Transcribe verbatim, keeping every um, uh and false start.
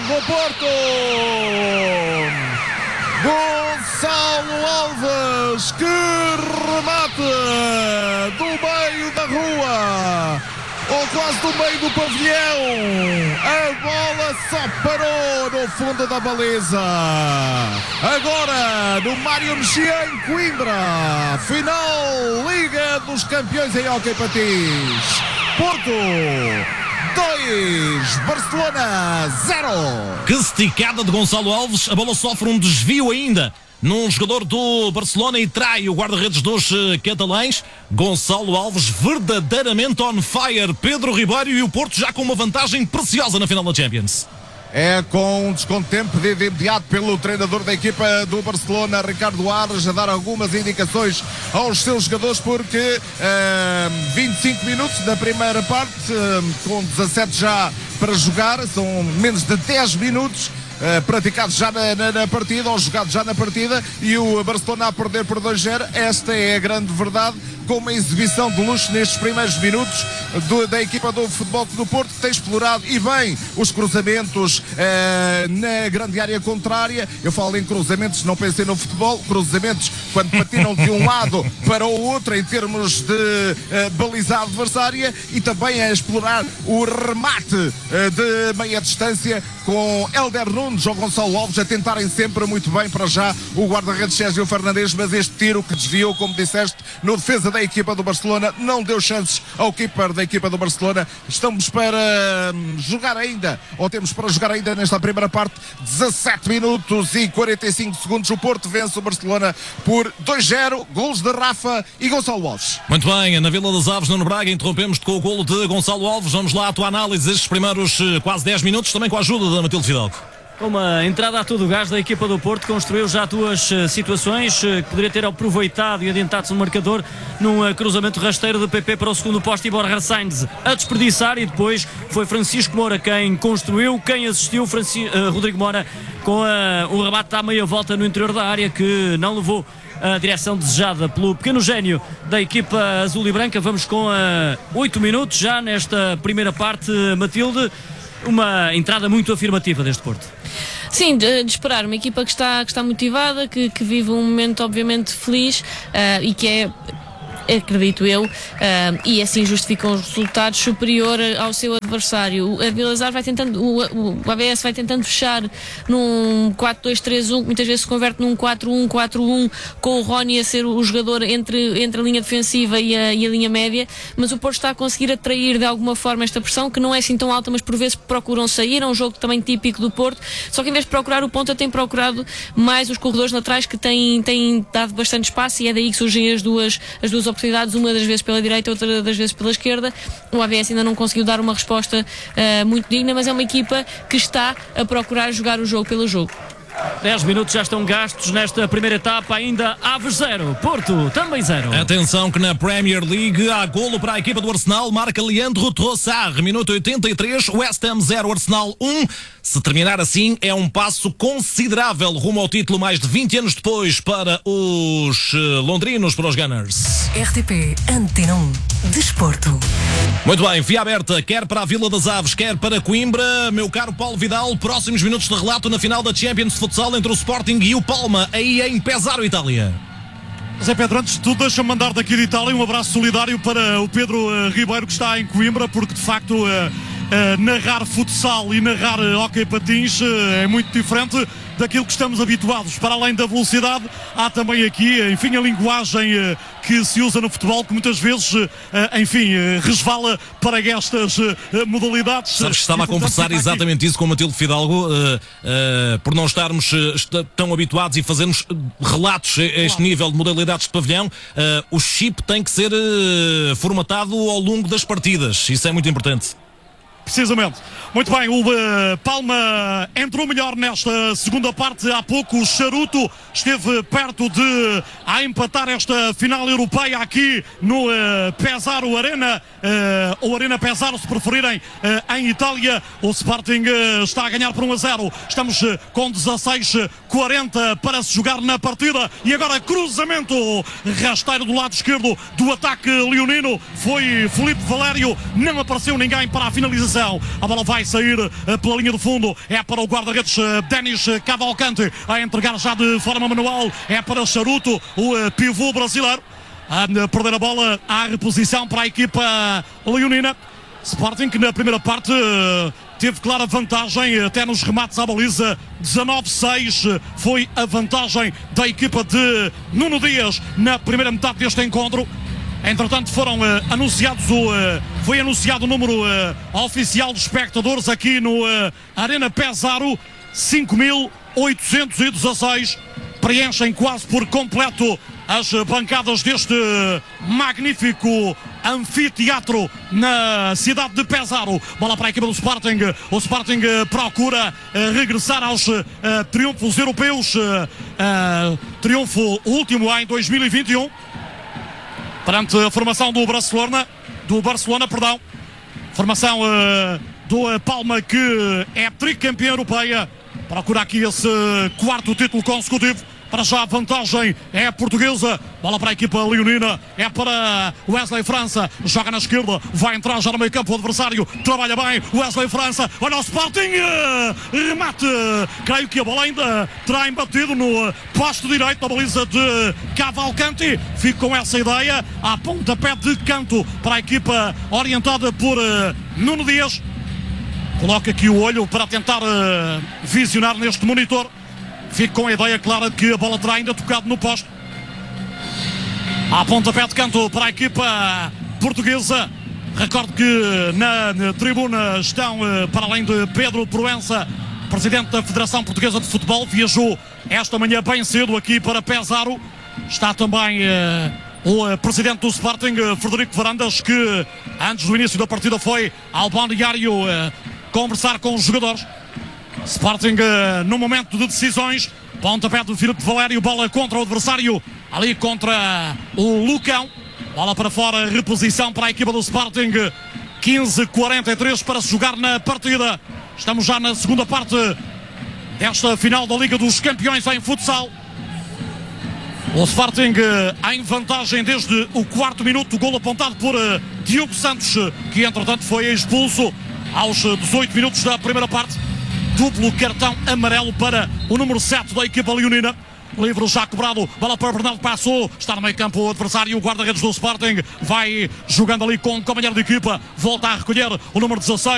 no Porto. Gonçalo Alves, que remate do meio da rua, ou quase do meio do pavilhão. A bola só parou no fundo da baliza. Agora no Mário Mexia em Coimbra, final Liga dos Campeões em hóquei patins. Porto dois, Barcelona zero. Que esticada de Gonçalo Alves. A bola sofre um desvio ainda num jogador do Barcelona e trai o guarda-redes dos uh, catalães. Gonçalo Alves verdadeiramente on fire. Pedro Ribeiro, e o Porto já com uma vantagem preciosa na final da Champions. É com um desconto de tempo pedido de imediato pelo treinador da equipa do Barcelona, Ricardo Arras, a dar algumas indicações aos seus jogadores, porque uh, vinte e cinco minutos da primeira parte, uh, com dezassete já para jogar, são menos de dez minutos Uh, praticados já na, na, na partida, ou jogados já na partida, e o Barcelona a perder por dois zero. Esta é a grande verdade, com uma exibição de luxo nestes primeiros minutos do, da equipa do Futebol Clube do Porto, que tem explorado e bem os cruzamentos uh, na grande área contrária. Eu falo em cruzamentos, não pensei no futebol, cruzamentos quando patinam de um lado para o outro em termos de uh, balizar a adversária, e também a explorar o remate uh, de meia distância, com Hélder Nunes ou Gonçalo Alves a tentarem sempre muito bem para já o guarda-redes Sérgio Fernandes, mas este tiro que desviou, como disseste, no defesa da equipa do Barcelona, não deu chances ao keeper da equipa do Barcelona. Estamos para jogar ainda, ou temos para jogar ainda nesta primeira parte, dezassete minutos e quarenta e cinco segundos. O Porto vence o Barcelona por dois zero, golos de Rafa e Gonçalo Alves. Muito bem, na Vila das Aves, Nuno Braga, interrompemos-te com o golo de Gonçalo Alves. Vamos lá à tua análise destes primeiros quase dez minutos, também com a ajuda da Matilde Fidalgo. Uma entrada a todo o gás da equipa do Porto, construiu já duas uh, situações, uh, que poderia ter aproveitado e adiantado-se no marcador num uh, cruzamento rasteiro de P P para o segundo poste e Borja Sainz a desperdiçar, e depois foi Francisco Moura quem construiu, quem assistiu, Franci uh, Rodrigo Moura com uh, o rebate à meia volta no interior da área, que não levou a direção desejada pelo pequeno gênio da equipa azul e branca. Vamos com oito uh, minutos já nesta primeira parte, Matilde. Uma entrada muito afirmativa deste Porto. Sim, de, de esperar, uma equipa que está, que está motivada, que, que vive um momento obviamente feliz, uh, e que é, acredito eu, uh, e assim justificam os resultados, superior ao seu adversário. A Vila das Aves vai tentando, o, o A B S vai tentando fechar num quatro dois três um, que muitas vezes se converte num quatro um quatro um, com o Rony a ser o jogador entre, entre a linha defensiva e a, e a linha média, mas o Porto está a conseguir atrair de alguma forma esta pressão, que não é assim tão alta, mas por vezes procuram sair. É um jogo também típico do Porto, só que em vez de procurar o ponta, tem procurado mais os corredores laterais, que têm, têm dado bastante espaço, e é daí que surgem as duas, as duas oportunidades, uma das vezes pela direita, outra das vezes pela esquerda. O A B S ainda não conseguiu dar uma resposta uh, muito digna, mas é uma equipa que está a procurar jogar o jogo pelo jogo. dez minutos já estão gastos nesta primeira etapa, ainda Aves zero, Porto também zero. Atenção que na Premier League há golo para a equipa do Arsenal, marca Leandro Trossard, minuto oitenta e três, West Ham zero, Arsenal um. Se terminar assim, é um passo considerável rumo ao título mais de vinte anos depois para os londrinos, para os Gunners. R T P Antena um, Desporto. Muito bem, via aberta, quer para a Vila das Aves, quer para Coimbra. Meu caro Paulo Vidal, próximos minutos de relato na final da Champions de Futsal entre o Sporting e o Palma, aí em Pesaro, Itália. Zé Pedro, antes de tudo, deixa-me mandar daqui de Itália um abraço solidário para o Pedro uh, Ribeiro, que está em Coimbra, porque de facto uh, uh, narrar futsal e narrar uh, hóquei patins uh, é muito diferente daquilo que estamos habituados. Para além da velocidade, há também aqui, enfim, a linguagem uh, que se usa no futebol, que muitas vezes, uh, enfim, uh, resvala para estas uh, modalidades. Sabes que estava a conversar exatamente isso com o Matilde Fidalgo, uh, uh, por não estarmos uh, est tão habituados e fazermos relatos a este claro. nível de modalidades de pavilhão, uh, o chip tem que ser uh, formatado ao longo das partidas. Isso é muito importante. Precisamente. Muito bem, o uh, Palma entrou melhor nesta segunda parte. Há pouco o Charuto esteve perto de a empatar esta final europeia aqui no uh, Pesaro Arena, uh, ou Arena Pesaro, se preferirem, uh, em Itália. O Sporting uh, está a ganhar por um a zero. Estamos uh, com dezasseis quarenta para se jogar na partida. E agora cruzamento rasteiro do lado esquerdo do ataque leonino. Foi Filipe Valério, não apareceu ninguém para a finalização. marcação. A bola vai sair uh, pela linha do fundo. É para o guarda-redes uh, Denis Cavalcante a entregar já de forma manual. É para Charuto, o uh, pivô brasileiro. A uh, perder a bola à reposição para a equipa leonina. Sporting que na primeira parte uh, teve clara vantagem até nos remates à baliza. dezanove seis foi a vantagem da equipa de Nuno Dias na primeira metade deste encontro. Entretanto foram uh, anunciados o, uh, foi anunciado o número uh, oficial de espectadores aqui no uh, Arena Pesaro. Cinco mil oitocentos e dezasseis preenchem quase por completo as bancadas deste magnífico anfiteatro na cidade de Pesaro. Bola para a equipa do Sporting. O Sporting procura regressar aos uh, triunfos europeus. Uh, uh, triunfo último em dois mil e vinte e um. Perante a formação do Barcelona. Do Barcelona, perdão. Formação uh, do Palma, que é tricampeã europeia. Procura aqui esse quarto título consecutivo. Para já a vantagem é portuguesa. Bola para a equipa leonina. É para Wesley França. Joga na esquerda. Vai entrar já no meio campo o adversário. Trabalha bem Wesley França. Olha o Sporting. Remate. Creio que a bola ainda terá embatido no posto direito da baliza de Cavalcanti. Fico com essa ideia. A pontapé de canto para a equipa orientada por Nuno Dias. Coloca aqui o olho para tentar visionar neste monitor. Fico com a ideia clara de que a bola terá ainda tocado no poste. A pontapé de canto para a equipa portuguesa. Recordo que na, na tribuna estão, para além de Pedro Proença, presidente da Federação Portuguesa de Futebol, viajou esta manhã bem cedo aqui para Pesaro. Está também uh, o uh, presidente do Sporting, uh, Frederico Varandas, que antes do início da partida foi ao balneário uh, conversar com os jogadores. Sporting uh, no momento de decisões. Pontapé do Filipe Valério. Bola contra o adversário. Ali contra o Lucão. Bola para fora. Reposição para a equipa do Sporting. quinze quarenta e três para se jogar na partida. Estamos já na segunda parte desta final da Liga dos Campeões em futsal. O Sporting uh, em vantagem desde o quarto minuto. O golo apontado por uh, Diogo Santos, que entretanto foi expulso aos dezoito minutos da primeira parte. Duplo cartão amarelo para o número sete da equipa leonina. Livre já cobrado, bola para Bernardo, passou, está no meio campo o adversário, o guarda-redes do Sporting vai jogando ali com o companheiro de equipa, volta a recolher o número dezasseis.